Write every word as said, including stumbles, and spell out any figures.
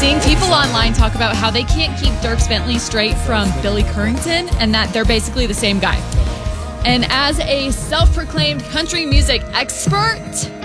Seeing people online talk about how they can't keep Dierks Bentley straight from Billy Currington and that they're basically the same guy. And as a self-proclaimed country music expert,